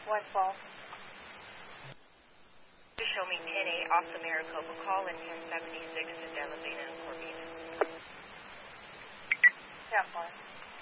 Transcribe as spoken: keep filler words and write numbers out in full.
one twelve. To show me ten eight off the Maricopa, call in ten seventy-six to Delavina and Corvina. Yeah, fine.